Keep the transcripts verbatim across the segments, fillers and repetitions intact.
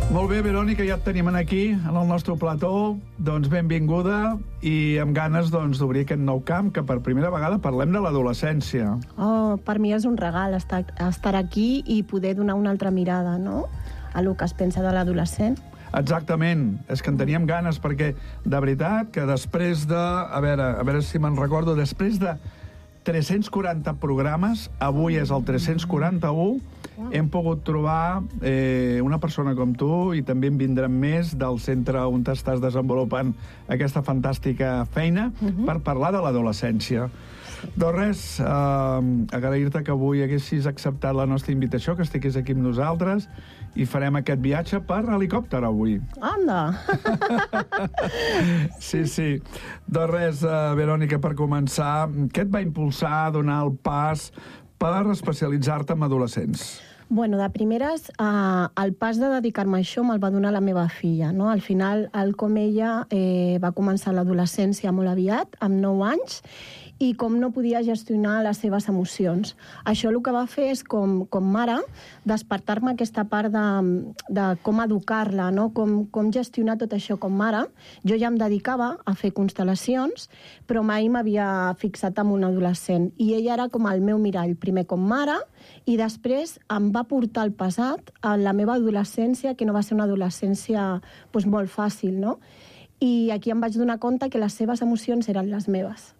Molt bé, Verònica, ja et tenim aquí, en el nostre plató. Doncs benvinguda i amb ganes doncs, d'obrir aquest nou camp que per primera vegada parlem de l'adolescència. Oh, per mi és un regal estar, estar aquí i poder donar una altra mirada, no?, a lo que es pensa de l'adolescent. Exactament, és que en teníem ganes perquè, de veritat, que després de... A veure, a veure si me'n recordo, després de tres-cents quaranta programes, avui és el tres-cents quaranta-u, hem pogut trobar eh, una persona com tu i també en vindran més del centre on estàs desenvolupant aquesta fantàstica feina uh-huh. per parlar de l'adolescència. Doncs res, eh, agrair-te que avui haguessis acceptat la nostra invitació, que estiguis aquí amb nosaltres i farem aquest viatge per helicòpter avui. Anda! Sí, sí. Doncs res, eh, Verònica, per començar, què et va impulsar a donar el pas per especialitzar-te en adolescents? Bueno, de primeres, eh, el pas de dedicar-me a això me'l va donar la meva filla, no? Al final, el com ella eh, va començar l'adolescència molt aviat, amb nou anys, i com no podia gestionar les seves emocions. Això el que va fer és, com, com mare, despertar-me aquesta part de, de com educar-la, no? com, com gestionar tot això com mare. Jo ja em dedicava a fer constel·lacions, però mai m'havia fixat en un adolescent. I ella era com el meu mirall, primer com mare, i després em va portar al passat a la meva adolescència, que no va ser una adolescència doncs, molt fàcil, no? I aquí em vaig donar compte que les seves emocions eren les meves.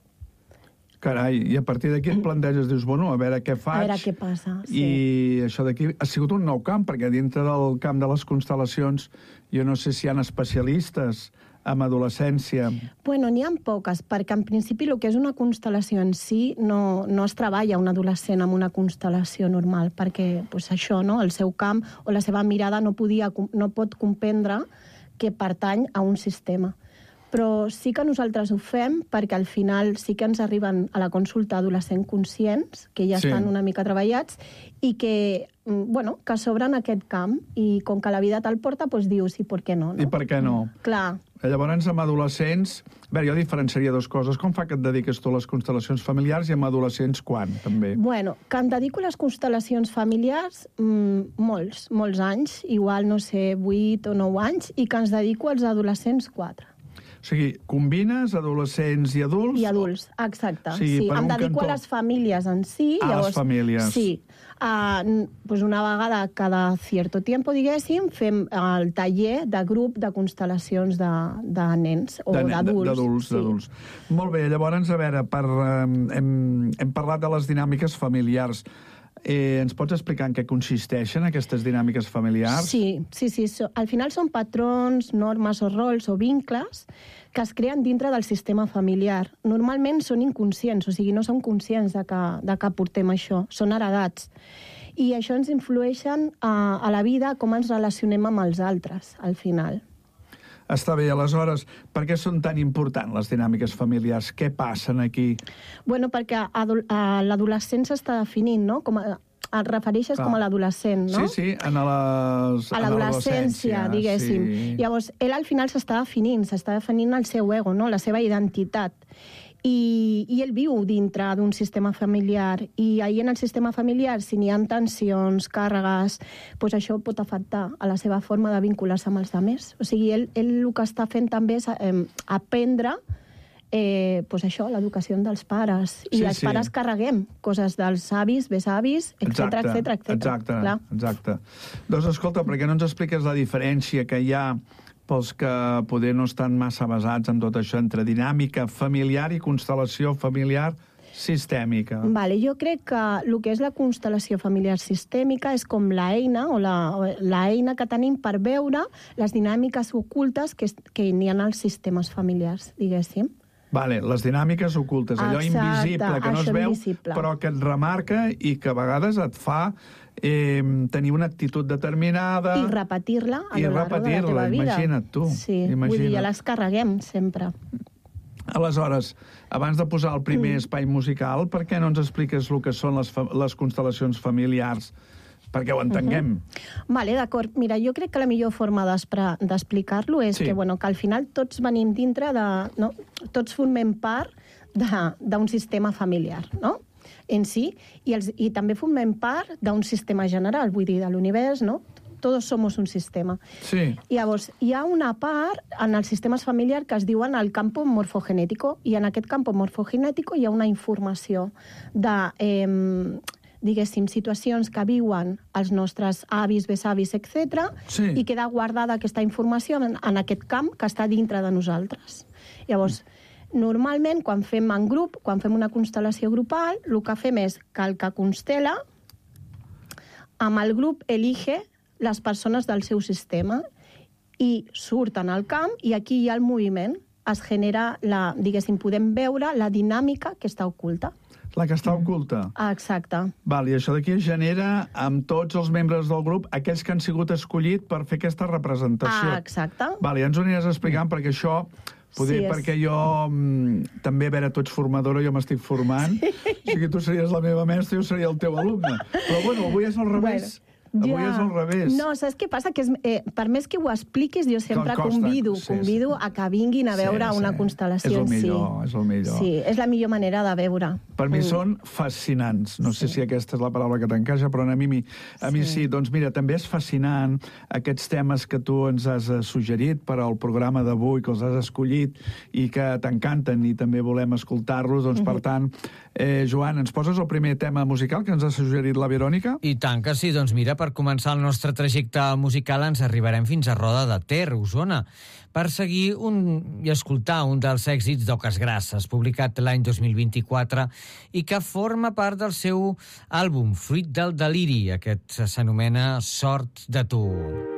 Carai, i a partir d'aquí et planteges, dius, bueno, a veure què faig. A veure què passa, sí. I això d'aquí ha sigut un nou camp, perquè dintre del camp de les constel·lacions jo no sé si hi ha especialistes en adolescència. Bueno, n'hi ha poques, perquè en principi el que és una constel·lació en si no, no es treballa un adolescent amb una constel·lació normal, perquè pues, això, no? El seu camp o la seva mirada no, podia, no pot comprendre que pertany a un sistema. Però sí que nosaltres ho fem perquè al final sí que ens arriben a la consulta adolescents conscients, que ja sí. estan una mica treballats, i que, bueno, que s'obren aquest camp, i com que la vida te'l porta, doncs dius, i per què no? no? I per què no? Clar. Llavors, amb adolescents... A veure, jo diferenciaria dues coses. Com fa que et dediques tu a les constel·lacions familiars i amb adolescents quan, també? Bueno, que em dedico a les constel·lacions familiars mmm, molts, molts anys, igual, no sé, vuit o nou anys, i que ens dedico als adolescents quatre. O sigui, combines adolescents i adults? I adults, exacte. O sigui, sí, em dedico cantó... a les famílies en si. A llavors, les famílies. Sí. Uh, pues una vegada cada cierto tiempo, diguéssim, fem el taller de grup de constel·lacions de, de nens o d'adults. D'adults, d'adults. Sí. Molt bé, llavors, a veure, per, um, hem, hem parlat de les dinàmiques familiars. Eh, ens pots explicar en què consisteixen aquestes dinàmiques familiars? Sí, sí, sí. So, al final són patrons, normes o rols o vincles que es creen dintre del sistema familiar. Normalment són inconscients, o sigui, no són conscients de que, de que portem això, són heredats. I això ens influeixen a, a la vida, com ens relacionem amb els altres, al final. Està bé, aleshores, per què són tan importants les dinàmiques familiars? Què passen aquí? Bueno, perquè l'adolescent s'està definint, no? Com a, et refereixes ah. com a l'adolescent, no? Sí, sí, en les, a l'adolescència, diguéssim. Sí. Llavors, ell al final s'està definint, s'està definint el seu ego, no? La seva identitat. I, i ell viu dintre d'un sistema familiar, i ahir en el sistema familiar, si n'hi ha tensions, càrregues, doncs això pot afectar a la seva forma de vincular-se amb els altres. O sigui, ell, ell el que està fent també és eh, aprendre eh, doncs això, l'educació dels pares. I sí, els sí. pares carreguem coses dels avis, besavis, etcètera, etcètera, etcètera. Exacte, Clar. exacte. Doncs escolta, per què no ens expliques la diferència que hi ha pels que poder no estan massa basats en tot això, entre dinàmica familiar i constel·lació familiar sistèmica? Vale, jo crec que el que és la constel·lació familiar sistèmica és com l'eina o la, la eina que tenim per veure les dinàmiques ocultes que, que n'hi ha als sistemes familiars, diguéssim. Vale, les dinàmiques ocultes, allò Exacte, invisible que no es veu, invisible. Però que et remarca i que a vegades et fa eh, tenir una actitud determinada... I repetir-la a lo llarg de la teva vida. Imagina't tu. Sí, imagina't. Vull dir, ja les carreguem sempre. Aleshores, abans de posar el primer mm. espai musical, per què no ens expliques el que són les, les constel·lacions familiars? Perquè ho entenguem. Uh-huh. Vale, d'acord. Mira, jo crec que la millor forma d'explicar-lo és sí. que, bueno, que al final tots venim dintre de... No? Tots formem part d'un sistema familiar, no? En si, i, els, i també formem part d'un sistema general, vull dir, de l'univers, no? Todos somos un sistema. Sí. I llavors, hi ha una part en els sistemes familiars que es diuen el campo morfogenètico, i en aquest campo morfogenètico hi ha una informació de, eh, diguéssim, situacions que viuen els nostres avis, besavis, etcètera, sí. i queda guardada aquesta informació en, en aquest camp que està dintre de nosaltres. Llavors, normalment, quan fem en grup, quan fem una constel·lació grupal, el que fem és que el que constela, amb el grup elige les persones del seu sistema i surten al camp, i aquí hi ha el moviment. Es genera, la, diguéssim, podem veure la dinàmica que està oculta. La que està oculta. Ah, exacte. Val, i això d'aquí es genera amb tots els membres del grup, aquells que han sigut escollits per fer aquesta representació. Ah, exacte. Val, ja ens ho aniràs explicant, perquè això... Poder, sí, és... perquè jo mm, també, a veure, tu ets formadora, jo m'estic formant. Sí. O sigui, tu series la meva mestra i jo seria el teu alumne. Però, bueno, avui és al revés. Bueno. Avui ja. és al revés. No, saps què passa? Que és, eh, per més que ho expliquis, jo sempre costa, convido, sí, convido sí. a que vinguin a veure sí, una sí. constel·lació. És el millor, sí. és el millor. Sí, és la millor manera de veure. Per mi mm. són fascinants. No sí. sé si aquesta és la paraula que t'encaixa, però a mi, a mi sí. sí. Doncs mira, també és fascinant aquests temes que tu ens has suggerit per al programa d'avui, que els has escollit i que t'encanten i també volem escoltar-los. Doncs, mm-hmm. per tant, eh, Joan, ens poses el primer tema musical que ens ha suggerit la Verònica? I tant que sí. Doncs mira, per començar el nostre nostre trajecte musical ens arribarem fins a Roda de Ter, Osona, per seguir un, i escoltar un dels èxits d'Oques Grasses, publicat l'any dos mil vint-i-quatre, i que forma part del seu àlbum Fruit del Deliri. Aquest s'anomena Sort de tu.